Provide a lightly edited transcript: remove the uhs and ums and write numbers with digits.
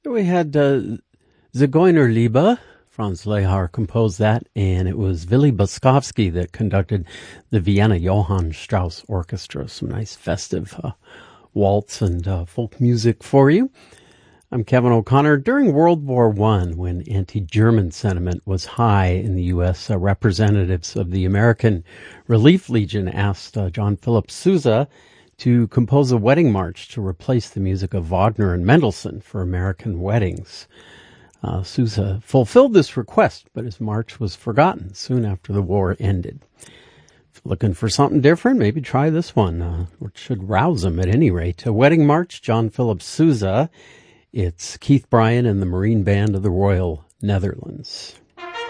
We had Zigeunerliebe. Franz Lehar composed that, and it was Willy Boskovsky that conducted the Vienna Johann Strauss Orchestra. Some nice festive waltz and folk music for you. I'm Kevin O'Connor. During World War I, when anti-German sentiment was high in the U.S., representatives of the American Relief Legion asked John Philip Sousa to compose a wedding march to replace the music of Wagner and Mendelssohn for American weddings. Sousa fulfilled this request, but his march was forgotten soon after the war ended. If you're looking for something different, maybe try this one, which should rouse them at any rate. A wedding march, John Philip Sousa. It's Keith Bryan and the Marine Band of the Royal Netherlands.